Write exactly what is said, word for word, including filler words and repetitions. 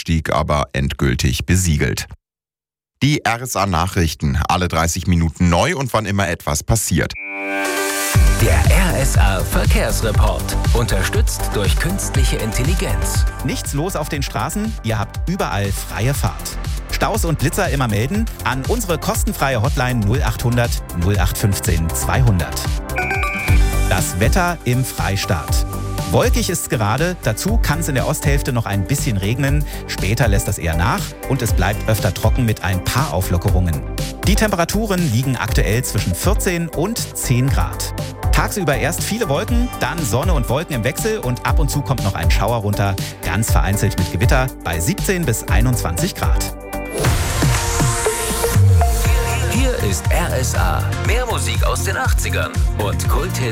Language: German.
Aufstieg aber endgültig besiegelt. Die R S A-Nachrichten, alle dreißig Minuten neu und wann immer etwas passiert. Der R S A-Verkehrsreport, unterstützt durch künstliche Intelligenz. Nichts los auf den Straßen, ihr habt überall freie Fahrt. Staus und Blitzer immer melden an unsere kostenfreie Hotline null achthundert null acht fünfzehn zweihundert. Das Wetter im Freistaat. Wolkig ist es gerade, dazu kann es in der Osthälfte noch ein bisschen regnen. Später lässt das eher nach und es bleibt öfter trocken mit ein paar Auflockerungen. Die Temperaturen liegen aktuell zwischen vierzehn und zehn Grad. Tagsüber erst viele Wolken, dann Sonne und Wolken im Wechsel und ab und zu kommt noch ein Schauer runter, ganz vereinzelt mit Gewitter bei siebzehn bis einundzwanzig Grad. Hier ist R S A. Mehr Musik aus den achtzigern und Kult